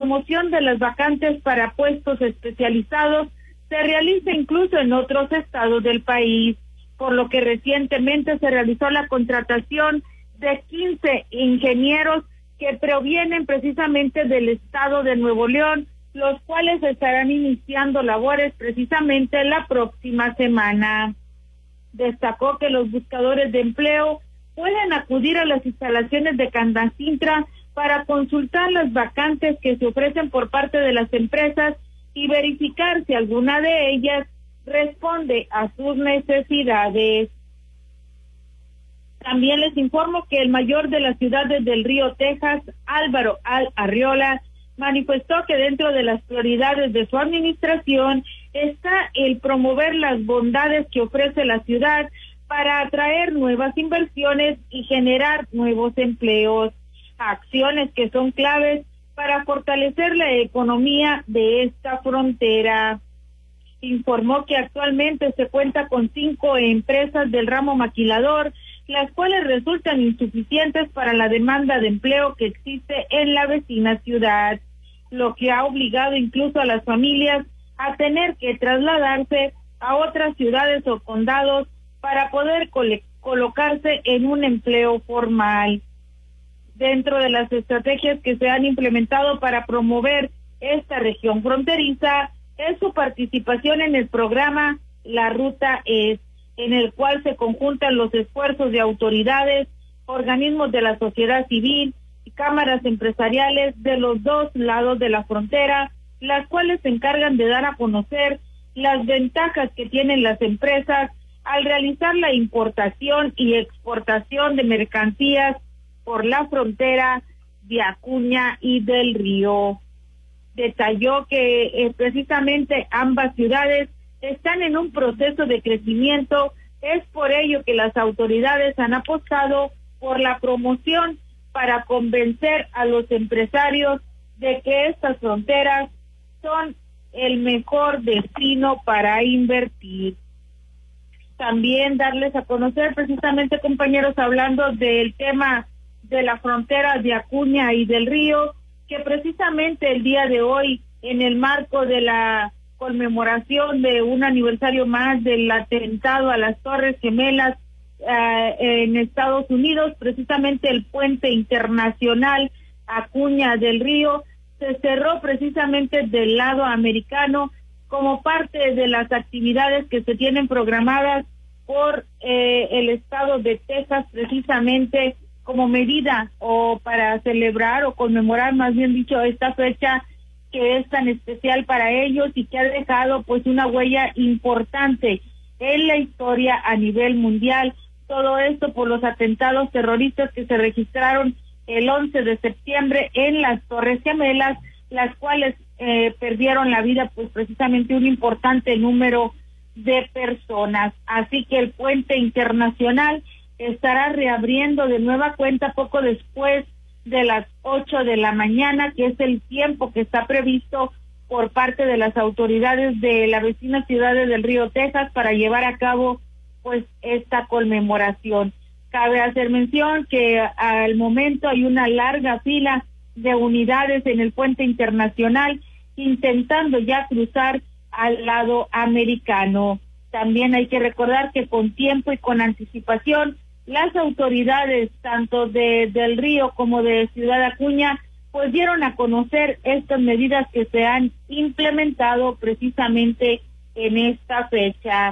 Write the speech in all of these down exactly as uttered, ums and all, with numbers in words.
promoción de las vacantes para puestos especializados se realiza incluso en otros estados del país, por lo que recientemente se realizó la contratación de quince ingenieros que provienen precisamente del estado de Nuevo León, los cuales estarán iniciando labores precisamente la próxima semana. Destacó que los buscadores de empleo pueden acudir a las instalaciones de Candacintra para consultar las vacantes que se ofrecen por parte de las empresas y verificar si alguna de ellas responde a sus necesidades. También les informo que el mayor de las ciudades del Río Texas, Álvaro Al Arriola, manifestó que dentro de las prioridades de su administración está el promover las bondades que ofrece la ciudad para atraer nuevas inversiones y generar nuevos empleos, acciones que son claves para fortalecer la economía de esta frontera. Informó que actualmente se cuenta con cinco empresas del ramo maquilador, las cuales resultan insuficientes para la demanda de empleo que existe en la vecina ciudad, lo que ha obligado incluso a las familias a tener que trasladarse a otras ciudades o condados para poder cole- colocarse en un empleo formal. Dentro de las estrategias que se han implementado para promover esta región fronteriza es su participación en el programa La Ruta Es, en el cual se conjuntan los esfuerzos de autoridades, organismos de la sociedad civil y cámaras empresariales de los dos lados de la frontera, las cuales se encargan de dar a conocer las ventajas que tienen las empresas al realizar la importación y exportación de mercancías por la frontera de Acuña y del Río. Detalló que eh, precisamente ambas ciudades están en un proceso de crecimiento, es por ello que las autoridades han apostado por la promoción para convencer a los empresarios de que estas fronteras son el mejor destino para invertir. También darles a conocer precisamente, compañeros, hablando del tema de la frontera de Acuña y del Río, que precisamente el día de hoy, en el marco de la conmemoración de un aniversario más del atentado a las Torres Gemelas eh, en Estados Unidos, precisamente el puente internacional Acuña del Río se cerró precisamente del lado americano como parte de las actividades que se tienen programadas por eh, el estado de Texas, precisamente como medida o para celebrar o conmemorar, más bien dicho, esta fecha que es tan especial para ellos y que ha dejado pues una huella importante en la historia a nivel mundial. Todo esto por los atentados terroristas que se registraron el once de septiembre en las Torres Gemelas, las cuales eh, perdieron la vida pues precisamente un importante número de personas. Así que el puente internacional estará reabriendo de nueva cuenta poco después de las ocho de la mañana, que es el tiempo que está previsto por parte de las autoridades de la vecina ciudad del Río Texas para llevar a cabo pues esta conmemoración. Cabe hacer mención que al momento hay una larga fila de unidades en el puente internacional intentando ya cruzar al lado americano. También hay que recordar que con tiempo y con anticipación las autoridades tanto de del Río como de Ciudad Acuña pues dieron a conocer estas medidas que se han implementado precisamente en esta fecha.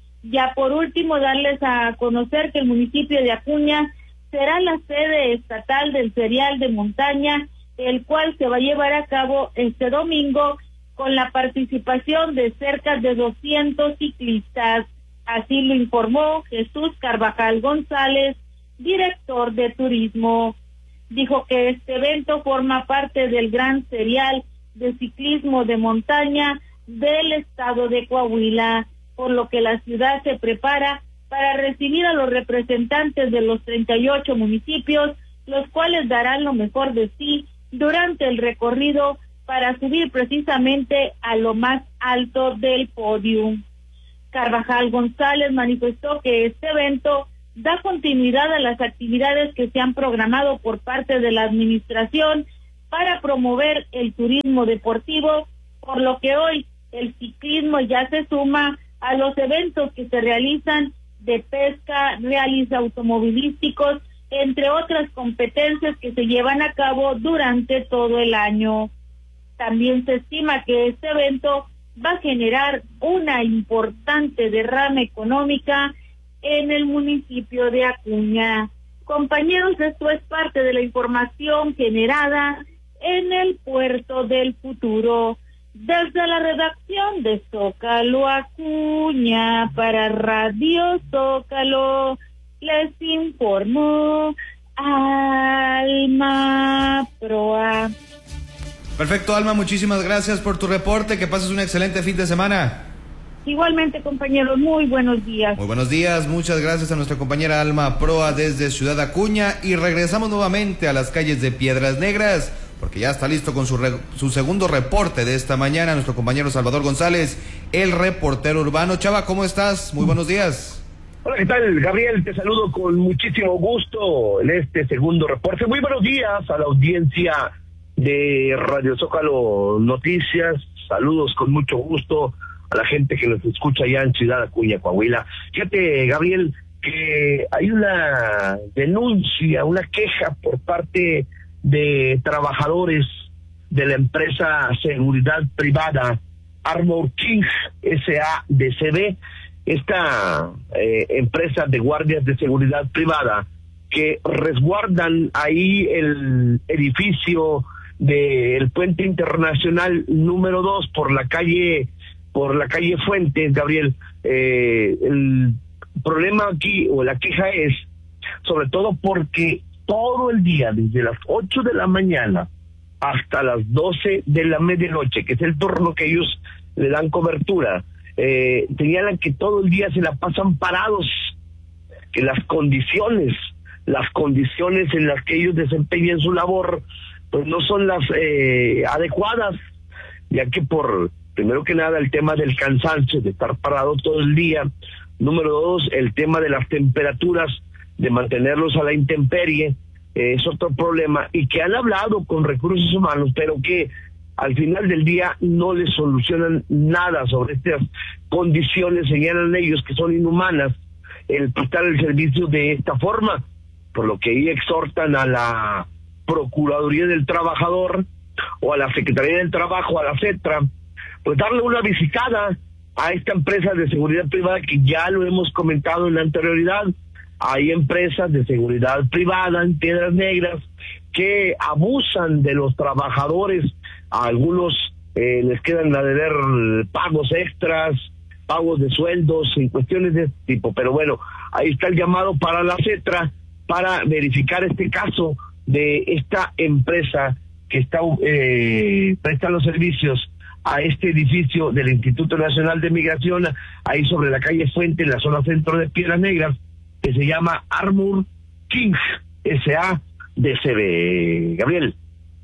Ya por último, darles a conocer que el municipio de Acuña será la sede estatal del Serial de Montaña, el cual se va a llevar a cabo este domingo con la participación de cerca de doscientos ciclistas. Así lo informó Jesús Carvajal González, director de turismo. Dijo que este evento forma parte del gran serial de ciclismo de montaña del estado de Coahuila, por lo que la ciudad se prepara para recibir a los representantes de los treinta y ocho municipios, los cuales darán lo mejor de sí durante el recorrido para subir precisamente a lo más alto del podio. Carvajal González manifestó que este evento da continuidad a las actividades que se han programado por parte de la administración para promover el turismo deportivo, por lo que hoy el ciclismo ya se suma a los eventos que se realizan de pesca, reales automovilísticos, entre otras competencias que se llevan a cabo durante todo el año. También se estima que este evento va a generar una importante derrama económica en el municipio de Acuña. Compañeros, esto es parte de la información generada en el Puerto del Futuro. Desde la redacción de Zócalo Acuña para Radio Zócalo, les informó Alma Proa. Perfecto, Alma, muchísimas gracias por tu reporte, que pases un excelente fin de semana. Igualmente, compañeros, muy buenos días. Muy buenos días, muchas gracias a nuestra compañera Alma Proa desde Ciudad Acuña, y regresamos nuevamente a las calles de Piedras Negras, porque ya está listo con su, re, su segundo reporte de esta mañana nuestro compañero Salvador González, el reportero urbano. Chava, ¿cómo estás? Muy buenos días. Hola, ¿qué tal, Gabriel? Te saludo con muchísimo gusto en este segundo reporte. Muy buenos días a la audiencia de Radio Zócalo Noticias. Saludos con mucho gusto a la gente que nos escucha allá en Ciudad Acuña, Coahuila. Fíjate, Gabriel, que hay una denuncia, una queja por parte de trabajadores de la empresa Seguridad Privada Armor King S A de C B, esta eh, empresa de guardias de seguridad privada que resguardan ahí el edificio del Puente Internacional número dos por la calle por la calle Fuentes, Gabriel. Eh, el problema aquí, o la queja es, sobre todo porque todo el día, desde las ocho de la mañana hasta las doce de la medianoche, que es el turno que ellos le dan cobertura, eh, señalan que todo el día se la pasan parados, que las condiciones, las condiciones en las que ellos desempeñan su labor, pues no son las eh, adecuadas, ya que por, primero que nada, el tema del cansancio, de estar parado todo el día. Número dos, el tema de las temperaturas, de mantenerlos a la intemperie, eh, es otro problema, y que han hablado con recursos humanos, pero que al final del día no les solucionan nada sobre estas condiciones. Señalan ellos que son inhumanas el prestar el servicio de esta forma, por lo que ahí exhortan a la Procuraduría del Trabajador o a la Secretaría del Trabajo, a la CETRA, pues darle una visitada a esta empresa de seguridad privada, que ya lo hemos comentado en la anterioridad. Hay empresas de seguridad privada en Piedras Negras que abusan de los trabajadores. A algunos eh, les quedan a deber pagos extras, pagos de sueldos y cuestiones de este tipo. Pero bueno, ahí está el llamado para la CETRA para verificar este caso de esta empresa que está eh, presta los servicios a este edificio del Instituto Nacional de Migración, ahí sobre la calle Fuente, en la zona centro de Piedras Negras, que se llama Armor King S A de C B. Gabriel.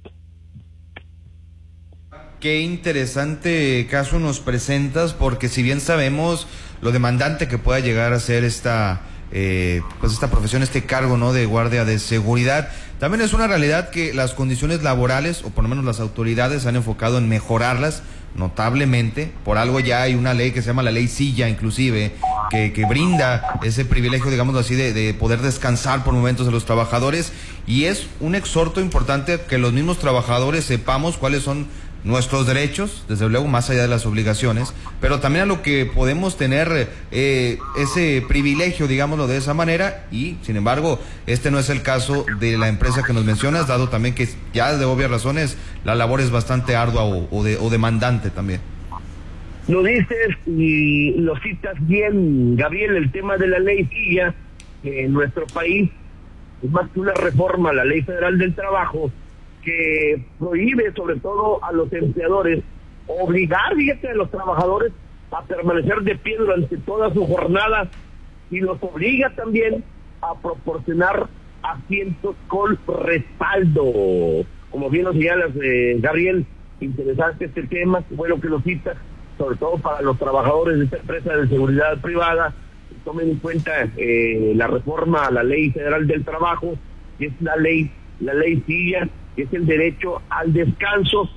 Qué interesante caso nos presentas, porque si bien sabemos lo demandante que pueda llegar a ser esta eh, pues esta profesión, este cargo, ¿no?, de guardia de seguridad, también es una realidad que las condiciones laborales, o por lo menos las autoridades, han enfocado en mejorarlas notablemente. Por algo ya hay una ley que se llama la ley Silla, inclusive, que, que brinda ese privilegio, digámoslo así, de, de poder descansar por momentos de los trabajadores, y es un exhorto importante que los mismos trabajadores sepamos cuáles son nuestros derechos, desde luego más allá de las obligaciones, pero también a lo que podemos tener eh, ese privilegio, digámoslo de esa manera. Y sin embargo, este no es el caso de la empresa que nos mencionas, dado también que ya de obvias razones la labor es bastante ardua o, o, de, o demandante también. Lo dices y lo citas bien, Gabriel, el tema de la ley Silla en nuestro país es más que una reforma a la Ley Federal del Trabajo, que prohíbe sobre todo a los empleadores obligar, fíjate, a los trabajadores a permanecer de pie durante toda su jornada, y los obliga también a proporcionar asientos con respaldo. Como bien lo señalas, eh, Gabriel, interesante este tema, bueno que lo citas, sobre todo para los trabajadores de esta empresa de seguridad privada. Tomen en cuenta eh, la reforma a la Ley Federal del Trabajo, que es la ley, la ley Silla, que es el derecho al descanso,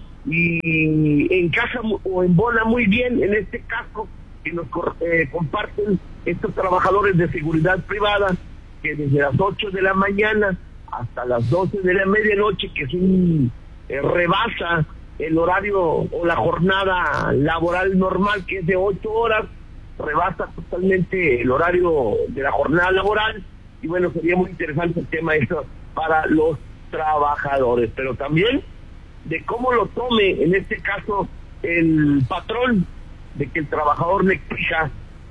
y encaja o embona muy bien en este caso que nos eh, comparten estos trabajadores de seguridad privada, que desde las ocho de la mañana hasta las doce de la medianoche, que es un eh, rebasa el horario o la jornada laboral normal, que es de ocho horas, rebasa totalmente el horario de la jornada laboral. Y bueno, sería muy interesante el tema eso para los trabajadores, pero también de cómo lo tome en este caso el patrón, de que el trabajador le exija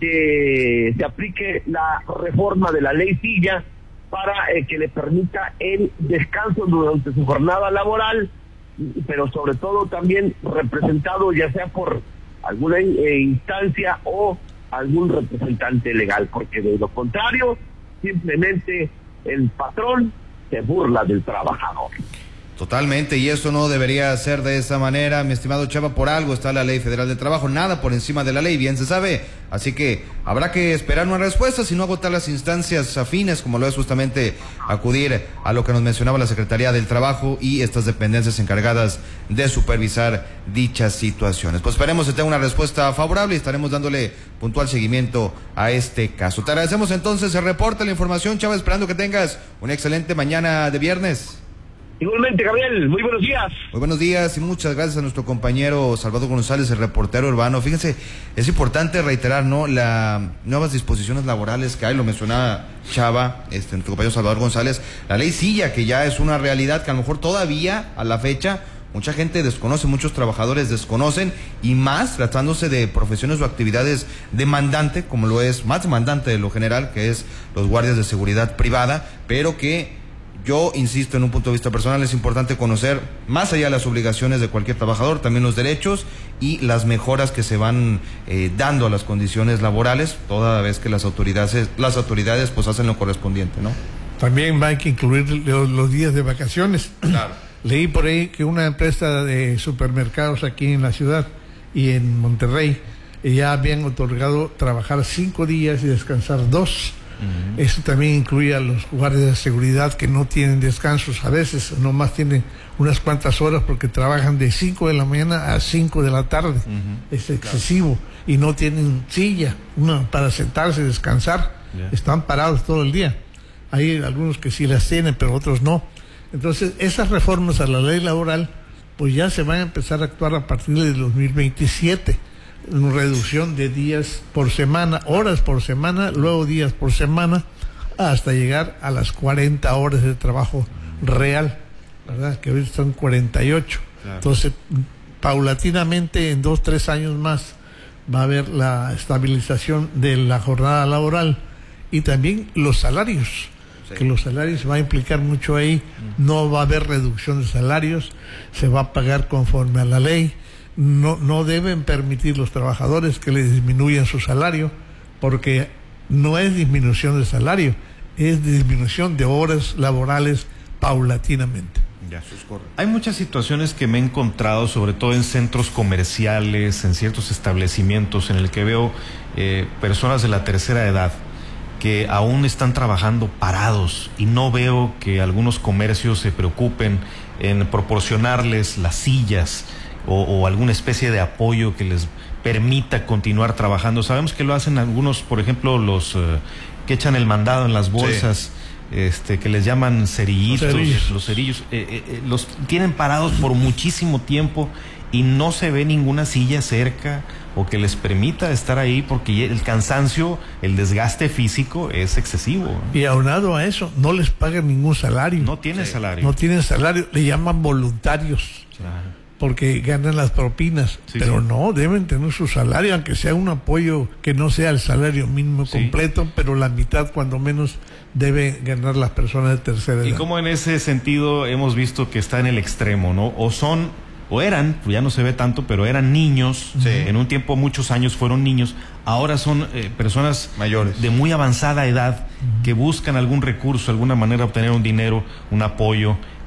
que se aplique la reforma de la ley Silla para eh, que le permita el descanso durante su jornada laboral, pero sobre todo también representado ya sea por alguna eh, instancia o algún representante legal, porque de lo contrario simplemente el patrón se burla del trabajador. Totalmente, y esto no debería ser de esa manera, mi estimado Chava. Por algo está la Ley Federal del Trabajo, nada por encima de la ley, bien se sabe. Así que habrá que esperar una respuesta, si no agotar las instancias afines, como lo es justamente acudir a lo que nos mencionaba la Secretaría del Trabajo y estas dependencias encargadas de supervisar dichas situaciones. Pues esperemos que tenga una respuesta favorable y estaremos dándole puntual seguimiento a este caso. Te agradecemos entonces el reporte, la información, Chava, esperando que tengas una excelente mañana de viernes. Igualmente, Gabriel, muy buenos días. Muy buenos días y muchas gracias a nuestro compañero Salvador González, el reportero urbano. Fíjense, es importante reiterar, ¿no?, las nuevas disposiciones laborales que hay, lo mencionaba Chava, este, nuestro compañero Salvador González, la ley Silla, que ya es una realidad que a lo mejor todavía a la fecha mucha gente desconoce, muchos trabajadores desconocen, y más tratándose de profesiones o actividades demandante, como lo es, más demandante de lo general, que es los guardias de seguridad privada, pero que yo insisto, en un punto de vista personal, es importante conocer más allá de las obligaciones de cualquier trabajador, también los derechos y las mejoras que se van eh, dando a las condiciones laborales, toda vez que las autoridades, las autoridades pues hacen lo correspondiente, ¿no? También hay que incluir los, los días de vacaciones. Claro. Leí por ahí que una empresa de supermercados aquí en la ciudad y en Monterrey ya habían otorgado trabajar cinco días y descansar dos. Uh-huh. Eso también incluye a los guardias de seguridad, que no tienen descansos a veces, nomás tienen unas cuantas horas porque trabajan de cinco de la mañana a cinco de la tarde. Uh-huh. Es excesivo. Claro. Y no tienen silla una para sentarse y descansar. Yeah. Están parados todo el día. Hay algunos que sí las tienen, pero otros no. Entonces, esas reformas a la ley laboral pues ya se van a empezar a actuar a partir del dos mil veintisiete. Una reducción de días por semana, horas por semana, luego días por semana, hasta llegar a las cuarenta horas de trabajo real, ¿verdad? Que hoy son cuarenta y ocho. Claro. Entonces, paulatinamente, en dos, tres años más, va a haber la estabilización de la jornada laboral y también los salarios, sí. Que los salarios va a implicar mucho ahí. No va a haber reducción de salarios, se va a pagar conforme a la ley. No, no deben permitir los trabajadores que les disminuyan su salario, porque no es disminución de salario, es disminución de horas laborales paulatinamente. Ya, eso es correcto. Hay muchas situaciones que me he encontrado, sobre todo en centros comerciales, en ciertos establecimientos, en el que veo eh, personas de la tercera edad que aún están trabajando parados, y no veo que algunos comercios se preocupen en proporcionarles las sillas O, o alguna especie de apoyo que les permita continuar trabajando. Sabemos que lo hacen algunos, por ejemplo, los uh, que echan el mandado en las bolsas, sí. este, que les llaman cerillitos, los cerillos, los, cerillos eh, eh, los tienen parados por muchísimo tiempo y no se ve ninguna silla cerca o que les permita estar ahí, porque el cansancio, el desgaste físico es excesivo. Y aunado a eso, no les pagan ningún salario. No tienen sí. salario. No tienen salario, le llaman voluntarios. Claro. Porque ganan las propinas, sí, pero sí. no, deben tener su salario, aunque sea un apoyo que no sea el salario mínimo sí. completo, pero la mitad cuando menos deben ganar las personas de tercera edad. Y como en ese sentido hemos visto que está en el extremo, ¿no? O son, o eran, pues ya no se ve tanto, pero eran niños, sí. en un tiempo, muchos años fueron niños, ahora son eh, personas mayores, de muy avanzada edad, uh-huh. que buscan algún recurso, alguna manera de obtener un dinero, un apoyo,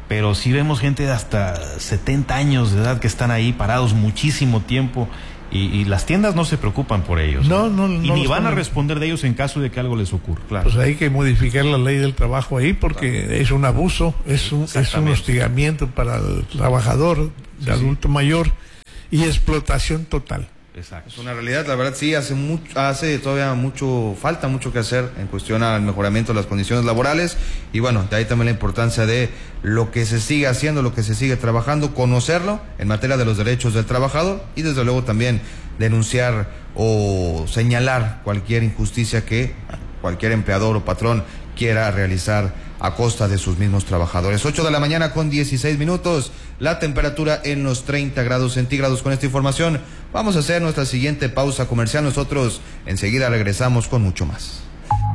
pero sí vemos gente de hasta setenta años de edad que están ahí parados muchísimo tiempo. Y, y las tiendas no se preocupan por ellos. No, no, no. Y ni van ponen. a responder de ellos en caso de que algo les ocurra. Claro. Pues hay que modificar la ley del trabajo ahí porque claro. es un abuso, es un, es un hostigamiento para el trabajador de sí, adulto sí. mayor y explotación total. Exacto. Es una realidad, la verdad sí, hace mucho, hace todavía mucho, falta mucho que hacer en cuestión al mejoramiento de las condiciones laborales y bueno, de ahí también la importancia de lo que se sigue haciendo, lo que se sigue trabajando, conocerlo en materia de los derechos del trabajador y desde luego también denunciar o señalar cualquier injusticia que cualquier empleador o patrón quiera realizar a costa de sus mismos trabajadores. ocho de la mañana con dieciséis minutos, la temperatura en los treinta grados centígrados. Con esta información vamos a hacer nuestra siguiente pausa comercial. Nosotros enseguida regresamos con mucho más.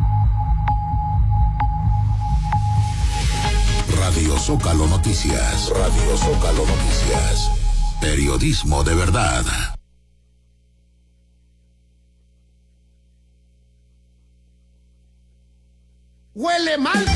Radio Zócalo Noticias, Radio Zócalo Noticias, periodismo de verdad. Huele mal.